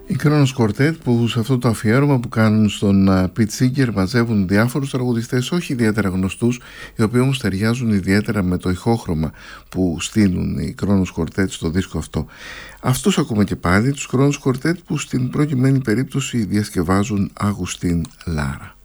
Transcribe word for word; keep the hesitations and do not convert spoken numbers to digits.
Οι Kronos Quartet, που σε αυτό το αφιέρωμα που κάνουν στον Pete Seeger μαζεύουν διάφορους τραγουδιστές όχι ιδιαίτερα γνωστούς, οι οποίοι όμως ταιριάζουν ιδιαίτερα με το ηχόχρωμα που στείλουν οι Kronos Quartet στο δίσκο αυτό. Αυτούς ακούμε και πάλι, τους Kronos Quartet, που στην προκειμένη περίπτωση διασκευάζουν Αγουστίν Λάρα.